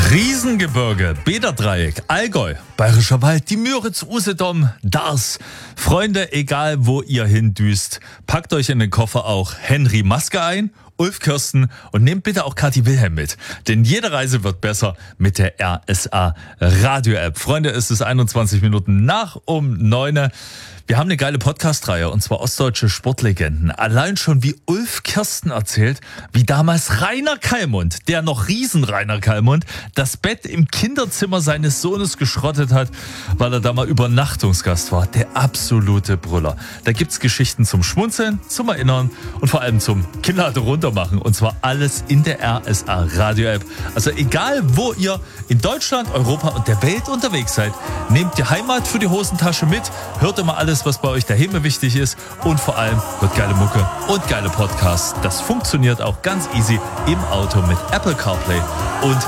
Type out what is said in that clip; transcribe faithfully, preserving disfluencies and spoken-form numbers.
Riesengebirge, Bäderdreieck, Allgäu, Bayerischer Wald, die Müritz, Usedom, Dars. Freunde, egal wo ihr hindüst, packt euch in den Koffer auch Henry Maske ein, Ulf Kirsten und nehmt bitte auch Kathi Wilhelm mit. Denn jede Reise wird besser mit der R S A Radio App. Freunde, es ist einundzwanzig Minuten nach um neun. Wir haben eine geile Podcast-Reihe, und zwar ostdeutsche Sportlegenden. Allein schon wie Ulf Kirsten erzählt, wie damals Rainer Kallmund, der noch Riesen-Rainer Kallmund, das Bett im Kinderzimmer seines Sohnes geschrottet hat, weil er da mal Übernachtungsgast war. Der absolute Brüller. Da gibt's Geschichten zum Schmunzeln, zum Erinnern und vor allem zum Kinnlade runtermachen. Und zwar alles in der R S A Radio App. Also egal, wo ihr in Deutschland, Europa und der Welt unterwegs seid, nehmt die Heimat für die Hosentasche mit, hört immer alles, was bei euch daheim wichtig ist, und vor allem wird geile Mucke und geile Podcasts. Das funktioniert auch ganz easy im Auto mit Apple CarPlay und